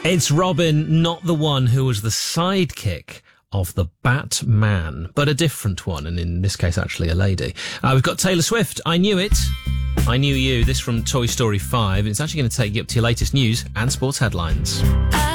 It's Robin, not the one who was the sidekick of the Batman, but a different one, and in this case, actually a lady. We've got Taylor Swift, I Knew It. I Knew You, this from Toy Story 5. It's actually going to take you up to your latest news and sports headlines.